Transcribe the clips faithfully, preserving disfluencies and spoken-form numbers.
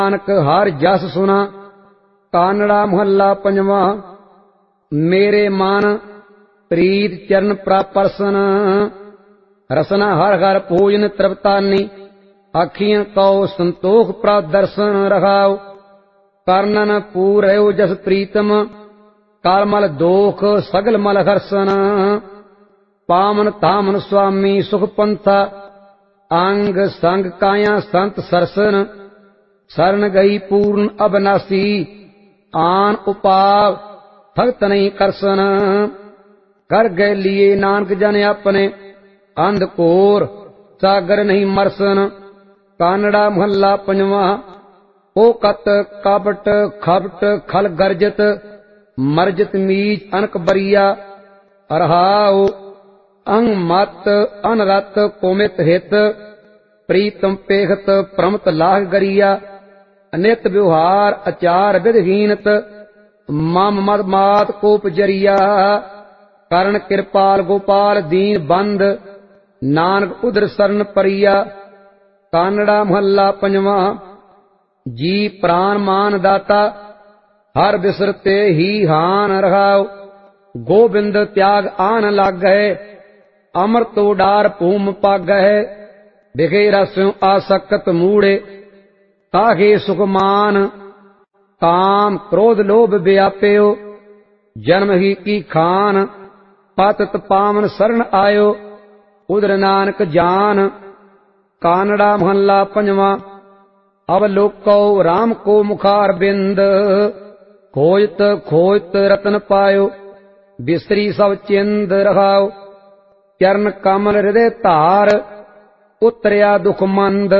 ਨਾਨਕ ਹਰ ਜਸ ਸੁਨਾ। ਕਾਨੜਾ ਮੁਹੱਲਾ ਪੰਜਵਾਂ। ਮੇਰੇ ਮਨ ਪ੍ਰੀਤ ਚਰਨ ਪ੍ਰਪਰਸਨ। ਰਸਨਾ ਹਰ ਹਰ ਭੋਜਨ ਤ੍ਰਿਪਤਾਨੀ। ਆਖੀਆਂ ਕਉ ਸੰਤੋਖ ਪ੍ਰਦਰਸ਼ਨ ਰਹਾਉ। ਕਰਨਨ ਪੂਰਿਓ ਜਸ ਪ੍ਰੀਤਮ। ਕਾਲਮਲ ਦੋਖ ਸਗਲ ਮਲ ਹਰਸਨ। ਪਾਵਨ ਤਾਮਨ ਸੁਆਮੀ ਸੁਖ ਪੰਥਾ। ਅੰਗ ਸੰਗ ਕਾਇਆ ਸੰਤ ਸਰਸਨ। ਸਰਨ ਗਈ ਪੂਰਨ ਅਬਨਾਸੀ। ਆਨ ਉਪਾਵ ਭਗਤ ਨਹੀਂ ਕਰਸਨ। ਕਰ ਗਏ ਲੀਏ ਨਾਨਕ ਜਨ ਆਪਣੇ। ਅੰਧ ਘੋਰ ਸਾਗਰ ਨਹੀਂ ਮਰਸਨ। ਕਾਨੜਾ ਮੁਹੱਲਾ ਪੰਜਵਾਂ। ਉਹ ਕਤ ਕਾਬਟ ਖਬਟ ਖਲ ਗਰਜਤ। ਮਰਜਤ ਮੀਚ ਅਨਕ ਬਰੀਆ। ਰਹਾਉ ਅੰਗ ਮਤ ਅਨਰਤ ਕੋਮਿਤ ਹਿਤ। ਪ੍ਰੀਤਮ ਪੇਖਤ ਪ੍ਰਮਤ ਲਾਹ ਗਰੀਆ। ਅਨਿਤ ਵਿਵਹਾਰ ਅਚਾਰ ਵਿਧਹੀਨਤ। ਮਮ ਮਦ ਮਾਤ ਕੋਪ ਜਰੀਆ। ਕਰਨ ਕਿਰਪਾਲ ਗੋਪਾਲ ਦੀਨ ਬੰਦ। ਨਾਨਕ ਉਦਰ ਸਰਨ ਪਰੀਆ। ਕਾਨੜਾ ਮੁਹੱਲਾ ਪੰਜਵਾਂ। ਜੀ ਪ੍ਰਾਨ ਮਾਨ ਦਾਤਾ। ਹਰ ਬਿਸਰਤੇ ਹੀ ਹਾਨ ਰਹਾਉ। ਗੋਬਿੰਦ ਤਿਆਗ ਆਨ ਲਾਗੈ। ਅਮਰਤੋ ਡਾਰ ਭੂਮ ਪਾਗੈ। ਵਿਖੇ ਰਸਿਉ ਆਸਕਤ ਮੂੜੇ। ਤਾਹੇ ਸੁਖਮਾਨ ਕਾਮ ਕ੍ਰੋਧ ਲੋਭ ਵਿਆਪਿਓ। ਜਨਮ ਹੀ ਕੀ ਖਾਨ ਪਤਿਤ ਪਾਵਨ ਸਰਨ ਆਇਓ। ਉਦਰ ਨਾਨਕ ਜਾਨ। ਕਾਨੜਾ ਮੁਹੱਲਾ ਪੰਜਵਾਂ। ਅਬ ਲੋਕੋ ਰਾਮ ਕੋ ਮੁਖਾਰ ਬਿੰਦ। ਖੋਜਤ ਖੋਜਤ ਰਤਨ ਪਾਇਓ। ਬਿਸਰੀ ਸਭ ਚਿੰਦ ਰਹਾਉ। ਚਰਨ ਕਮਲ ਹਿਰਦੇ ਧਾਰ। ਉਤਰਿਆ ਦੁਖ ਮੰਦ।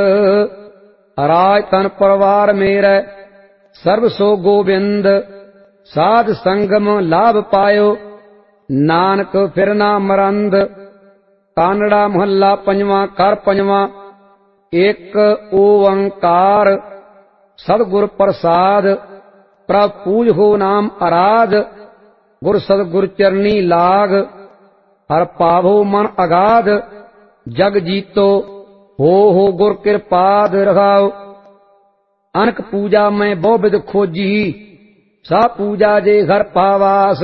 ਰਾਜ ਤਨ ਪਰਵਾਰ ਮੇਰਾ। ਸਰਬ ਸੋ ਗੋਬਿੰਦ। ਸਾਧ ਸੰਗਮ ਲਾਭ ਪਾਇਓ। ਨਾਨਕ ਫਿਰ ਨਾ ਮਰੰਦ। ਕਾਨੜਾ ਮੁਹੱਲਾ ਪੰਜਵਾਂ। ਕਰ ਪੰਜਵਾਂ। ਇੱਕ ਓੰਕਾਰ ਸਤਿਗੁਰ ਪ੍ਰਸਾਦ। ਪ੍ਰਭ ਪੂਜ ਹੋ ਨਾਮ ਅਰਾਧ। ਗੁਰ ਸਤਿਗੁਰ ਚਰਨੀ ਲਾਗ। ਹਰ ਪਾਵੋ ਮਨ ਅਗਾਧ। ਜਗ ਜੀਤੋ ਹੋ ਹੋ ਗੁਰ ਕਿਰਪਾਦ ਰਹਾਉ। ਅਨਕ ਪੂਜਾ ਮੈਂ ਬਹੁ ਬਿਧ ਖੋਜੀ। ਸਾ ਪੂਜਾ ਜੇ ਘਰ ਪਾਵਾਸ।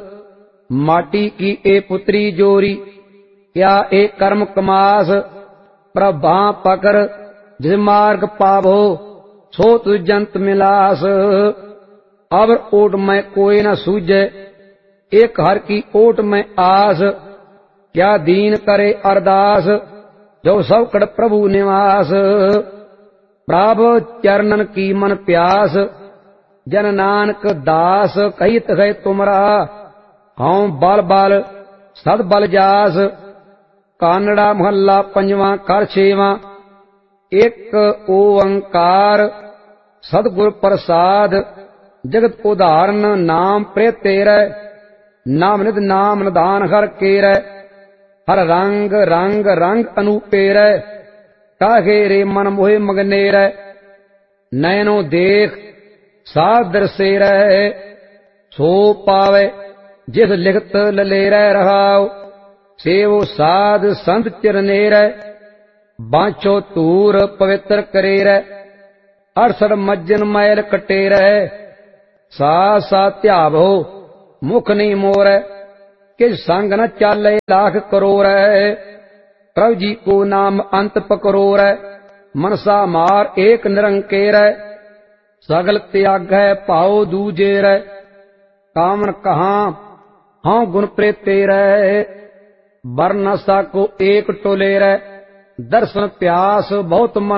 ਮਾਟੀ ਕੀ ਏ ਪੁਤਰੀ ਜੋਰੀ। ਕਿਆ ਏ ਕਰਮ ਕਮਾਸ। ਪ੍ਰਭਾ ਪਕਰ ਜਿਸ ਮਾਰਗ ਪਾਵੋ। ਸੋ ਤੁ ਜੰਤ ਮਿਲਾਸ। ਅਵਰ ਓਟ ਮੈਂ ਕੋਇ ਨ ਸੂਝੈ। ਇੱਕ ਹਰ ਕੀ ਓਟ ਮੈਂ ਆਸ। ਕਿਆ ਦੀਨ ਕਰੇ ਅਰਦਾਸ। ਜੋ ਸਭ ਕੜ ਪ੍ਰਭੂ ਨਿਵਾਸ। ਪ੍ਰਭ ਚਰਨਨ ਕੀ ਮਨ ਪਿਆਸ। ਜਨ ਨਾਨਕ ਦਾਸ ਕਹਿਤ ਹੈ ਤੁਮਰਾ। ਹਉ ਬਲ ਬਲ ਸਦ ਬਲ ਜਾਸ। ਕਾਨੜਾ ਮੁਹੱਲਾ ਪੰਜਵਾਂ। ਕਰ ਛੇਵਾਂ। ਇੱਕ ਓੰਕਾਰ ਸਤਿਗੁਰ ਪ੍ਰਸਾਦ। ਜਗਤ ਉਦਾਹਰਨ ਨਾਮ ਪ੍ਰਿਯ ਤੇਰੈ। ਨਾਮ ਨਿਧ ਨਾਮ ਨਿਧਾਨ ਹਰ ਕੇਰੈ। ਹਰ ਰੰਗ ਰੰਗ ਰੰਗ ਅਨੂਪੇਰੈ। ਕਾਹੇ ਰੇ ਮਨ ਮੋਹਿ ਮਗਨੇਰੈ। ਨੈਣੋ ਦੇਖ ਸਾਧ ਦਰਸੇਰੈ। ਸੋ ਪਾਵੈ ਜਿਸ ਲਿਖਤ ਲਲੇਰੈ ਰਹਾਉ। ਸੇਵੋ ਸਾਧ ਸੰਤ ਚਰਨੇਰੈ। ਬਾਂਛੋ ਧੂਰ ਪਵਿੱਤਰ ਕਰੇਰੈ। ਅਰਸੜ ਮੱਜਨ ਮੈਲ ਕਟੇਰੈ। ਸਾ ਸਾ ਧਿਆਵੋ ਮੁਖ ਨਹੀਂ ਮੋਰੈ। ਕਿਸ ਸੰਗ ਨ ਚਾਲੇ ਲਾਖ ਕਰੋਰੈ। ਪ੍ਰਭ ਜੀ ਕੋ ਨਾਮ ਅੰਤ ਪਕਰੋਰੈ। ਮਨਸਾ ਮਾਰ ਏਕ ਨਿਰੰਕੇਰੈ। ਸਗਲ ਤਿਆਗੈ ਭਾਉ ਦੂਜੇਰੈ। ਕਾਮਨ ਕਹਾਂ ਹਉ ਗੁਣ ਪ੍ਰੀਤੇਰੈ। ਬਰ ਨ ਸਾਕੋ ਏਕ ਟੋਲੇਰੈ। ਦਰਸ਼ਨ ਪਿਆਸ ਬਹੁਤ ਮਨ